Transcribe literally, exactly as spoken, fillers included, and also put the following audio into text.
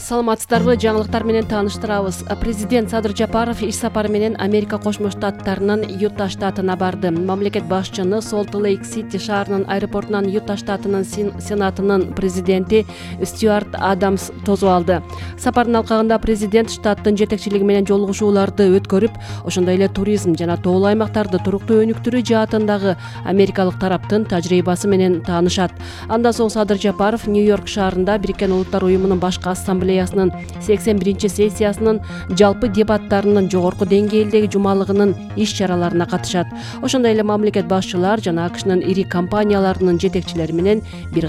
Саламатсыздарбы, жаңылыктар менен тааныштырабыз. Президент Садыр Жапаров иш сапары менен Америка Кошмо Штаттарынын Юта штатына барды. Мамлекет башчыны Солт-Лейк-Сити шаарынын аэропортунан Юта штатынын сенатынын президенти Стюарт Адамс тосуп алды. Сапардын алкагында президент штаттын жетекчилиги менен жолугушууларды өткөрүп, ошондой эле туризм жана тоолуу аймактарды туруктуу өнүктүрүү жаатындагы америкалык тараптын тажрыйбасы менен таанышат. Андан соң Садыр Жапаров Нью-Йорк шаарында Бириккен Улуттар уюмунун башкы ассамблеясынын сексен биринчи сессиясынын жалпы дебаттарынын жогорку деңгээлдеги жумалыгынын иш-чараларына катышат. Ошондой эле мамлекет башчылар жана АКШнын ири компанияларынын жетекчилери менен бир